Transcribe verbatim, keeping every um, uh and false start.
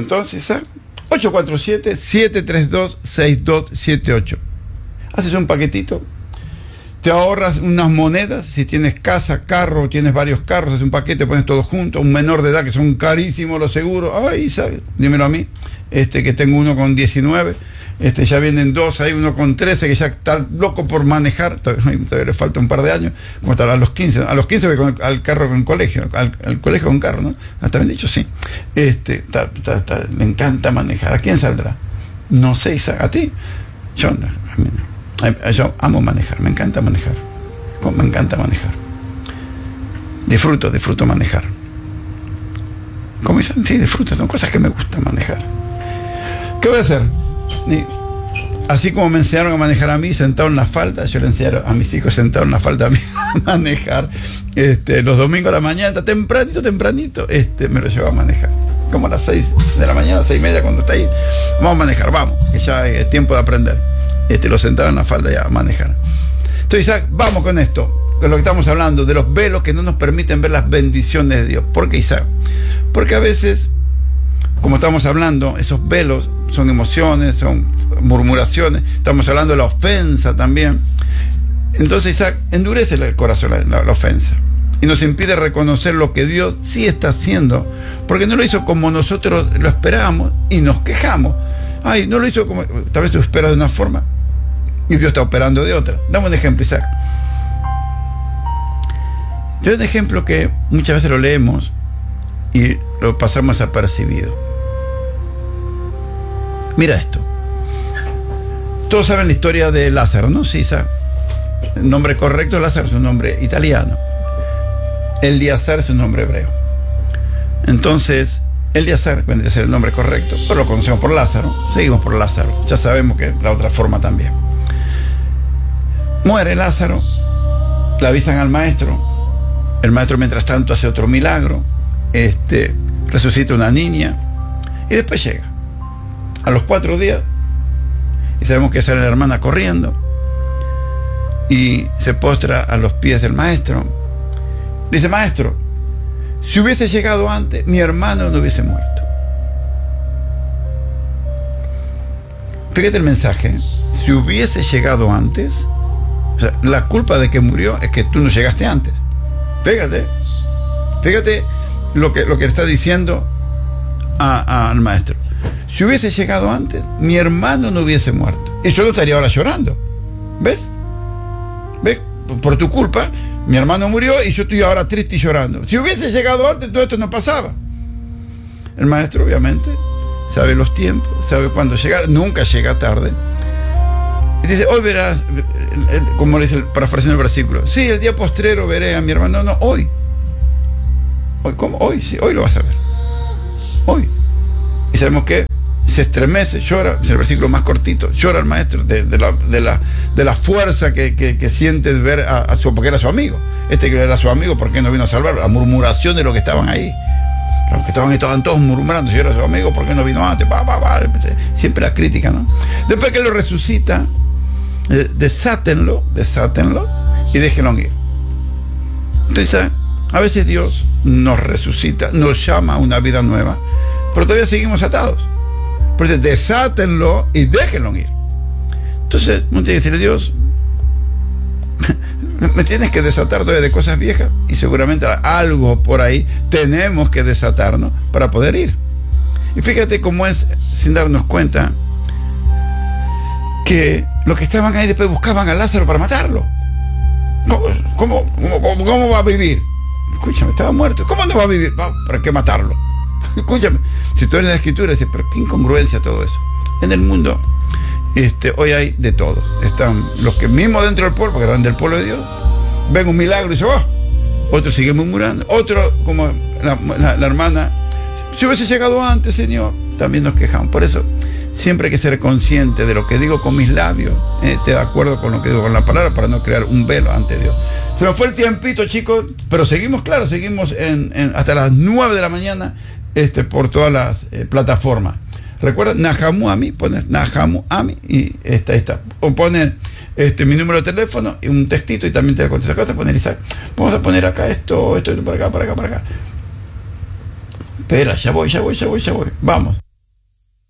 entonces, Isaac? ocho cuatro siete, siete tres dos, seis dos siete ocho. Haces un paquetito, te ahorras unas monedas, si tienes casa, carro, tienes varios carros, haces un paquete, pones todo junto, un menor de edad, que son carísimos los seguros. Ay, Isaac, dímelo a mí, este, que tengo uno con diecinueve, este, ya vienen dos, hay uno con trece, que ya está loco por manejar, todavía, todavía le falta un par de años, como está a los quince, a los quince voy con, al carro con colegio, al, al colegio con carro, ¿no? ¿Está bien dicho? Sí. Este, está, está, está, me encanta manejar. ¿A quién saldrá? No sé, Isaac, ¿a ti? Yo no, a mí no. Yo amo manejar, me encanta manejar. Me encanta manejar. Disfruto, disfruto manejar. ¿Cómo dicen? Sí, disfruto, son cosas que me gustan manejar. ¿Qué voy a hacer? Así como me enseñaron a manejar a mí sentado en la falda, yo le enseñaron a mis hijos sentados en la falda a mí a manejar. Este, los domingos a la mañana, tempranito, tempranito, este, me lo llevaba a manejar. Como a las seis de la mañana, seis y media, cuando está ahí, vamos a manejar, vamos, que ya es tiempo de aprender. Este, lo sentaba en la falda ya a manejar. Entonces, Isaac, vamos con esto, con lo que estamos hablando, de los velos que no nos permiten ver las bendiciones de Dios. ¿Por qué, Isaac? Porque a veces, como estamos hablando, esos velos son emociones, son murmuraciones, estamos hablando de la ofensa también. Entonces, Isaac, endurece el corazón la, la, la ofensa y nos impide reconocer lo que Dios sí está haciendo, porque no lo hizo como nosotros lo esperábamos y nos quejamos. Ay, no lo hizo como, tal vez tú esperas de una forma y Dios está operando de otra. Dame un ejemplo, Isaac. Te doy un ejemplo que muchas veces lo leemos y lo pasamos apercibido. Mira esto. Todos saben la historia de Lázaro, ¿no? Sí, Isaac. El nombre correcto, Lázaro, es un nombre italiano. Elíasar es un nombre hebreo. Entonces, Elíasar vendría a ser el nombre correcto, pero lo conocemos por Lázaro. Seguimos por Lázaro. Ya sabemos que la otra forma también. Muere Lázaro. Le avisan al maestro. El maestro, mientras tanto, hace otro milagro. Este, resucita una niña. Y después llega. A los cuatro días. Y sabemos que sale la hermana corriendo. Y se postra a los pies del maestro. Dice: maestro, si hubiese llegado antes, mi hermano no hubiese muerto. Fíjate el mensaje. Si hubiese llegado antes, o sea, la culpa de que murió es que tú no llegaste antes. Fíjate. Fíjate lo que, lo que está diciendo a, a, al maestro. Si hubiese llegado antes, mi hermano no hubiese muerto. Y yo no estaría ahora llorando. ¿Ves? ¿Ves? Por tu culpa, mi hermano murió y yo estoy ahora triste y llorando. Si hubiese llegado antes, todo esto no pasaba. El maestro, obviamente, sabe los tiempos, sabe cuándo llegar, nunca llega tarde. Y dice: hoy verás, como le dice, parafraseando el versículo, sí, el día postrero veré a mi hermano. No, no, hoy. Hoy, ¿cómo? Hoy, sí, hoy lo vas a ver. Hoy. Y sabemos que se estremece, llora, es el versículo más cortito, llora el maestro de, de, la, de, la, de la fuerza que, que, que siente de ver a, a su, porque era su amigo. Este que era su amigo, ¿por qué no vino a salvarlo? La murmuración de los que estaban ahí. Los que estaban ahí estaban todos murmurando: si era su amigo, ¿por qué no vino antes? Va, va, va. Siempre la crítica, ¿no? Después que lo resucita, eh, desátenlo, desátenlo y déjenlo ir. Entonces, a veces Dios nos resucita, nos llama a una vida nueva, pero todavía seguimos atados. Por eso, desátenlo y déjenlo ir. Entonces, muchas veces dice: Dios, me tienes que desatar todavía de cosas viejas, y seguramente algo por ahí tenemos que desatarnos para poder ir. Y fíjate cómo es, sin darnos cuenta, que los que estaban ahí después buscaban a Lázaro para matarlo. ¿Cómo, cómo, cómo, cómo va a vivir? Escúchame, estaba muerto. ¿Cómo no va a vivir? No, ¿para qué matarlo? Escúchame, si tú eres en la escritura, dices: pero qué incongruencia todo eso. En el mundo, este, hoy hay de todos. Están los que mismo dentro del pueblo, porque eran del pueblo de Dios, ven un milagro y dicen: oh. Otros siguen murmurando. Otros, como la, la, la hermana: si hubiese llegado antes, Señor, también nos quejamos. Por eso, siempre hay que ser consciente de lo que digo con mis labios, eh, de acuerdo con lo que digo con la palabra, para no crear un velo ante Dios. Se nos fue el tiempito, chicos, pero seguimos, claro, seguimos en, en, hasta las nueve de la mañana. Este, por todas las eh, plataformas. Recuerda, Nahamu Ami, pones Nahamu Ami y esta, esta. O pones este, mi número de teléfono y un textito y también te voy a contestar. Vas a poner, Isaac, vamos a poner acá esto, esto, esto, para acá, para acá, para acá. Espera, ya voy, ya voy, ya voy, ya voy. Vamos.